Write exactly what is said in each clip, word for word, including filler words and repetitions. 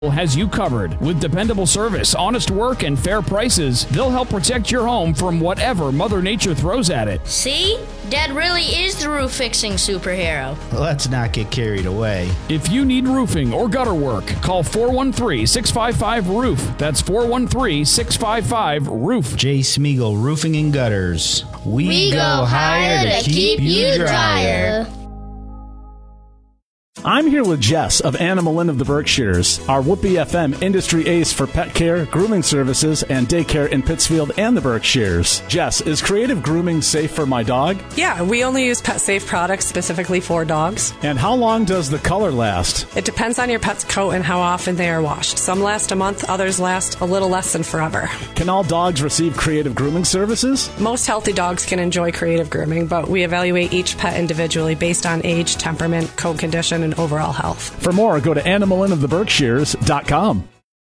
has you covered. With dependable service, honest work, and fair prices, they'll help protect your home from whatever Mother Nature throws at it. See? Dad really is the roof-fixing superhero. Let's not get carried away. If you need roofing or gutter work, call four one three, six five five, roof. That's four one three, six five five, roof. J. Smeagol Roofing and Gutters. We, We go higher to keep you drier. I'm here with Jess of Animal Inn of the Berkshires, our Whoopee F M industry ace for pet care, grooming services, and daycare in Pittsfield and the Berkshires. Jess, is creative grooming safe for my dog? Yeah, we only use pet-safe products specifically for dogs. And how long does the color last? It depends on your pet's coat and how often they are washed. Some last a month, others last a little less than forever. Can all dogs receive creative grooming services? Most healthy dogs can enjoy creative grooming, but we evaluate each pet individually based on age, temperament, coat condition, and overall health. For more, go to animal inn of the berkshires dot com.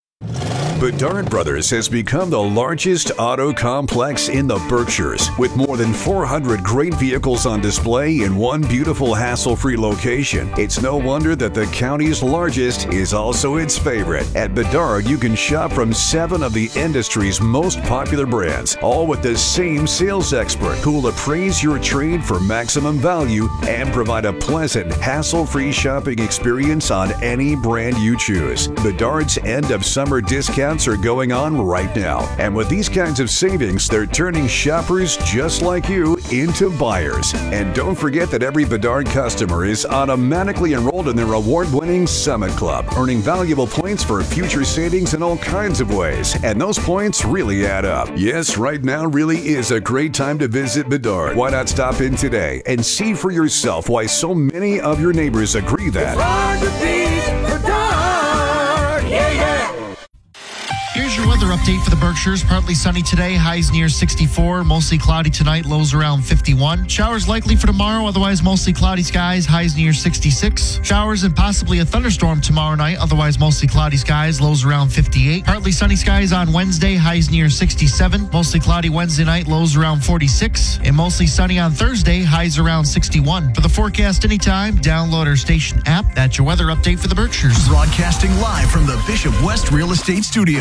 Bedard Brothers has become the largest auto complex in the Berkshires, with more than four hundred great vehicles on display in one beautiful hassle-free location. It's no wonder that the county's largest is also its favorite. At Bedard, you can shop from seven of the industry's most popular brands, all with the same sales expert who will appraise your trade for maximum value and provide a pleasant, hassle-free shopping experience on any brand you choose. Bedard's end of summer discount are going on right now. And with these kinds of savings, they're turning shoppers just like you into buyers. And don't forget that every Bedard customer is automatically enrolled in their award-winning Summit Club, earning valuable points for future savings in all kinds of ways. And those points really add up. Yes, right now really is a great time to visit Bedard. Why not stop in today and see for yourself why so many of your neighbors agree that. It's hard to beat Bedard. Yeah, yeah. Here's your weather update for the Berkshires. Partly sunny today, highs near sixty-four. Mostly cloudy tonight, lows around fifty-one. Showers likely for tomorrow, otherwise mostly cloudy skies, highs near sixty-six. Showers and possibly a thunderstorm tomorrow night, otherwise mostly cloudy skies, lows around fifty-eight. Partly sunny skies on Wednesday, highs near sixty-seven. Mostly cloudy Wednesday night, lows around forty-six. And mostly sunny on Thursday, highs around sixty-one. For the forecast anytime, download our station app. That's your weather update for the Berkshires. Broadcasting live from the Bishop West Real Estate Studio.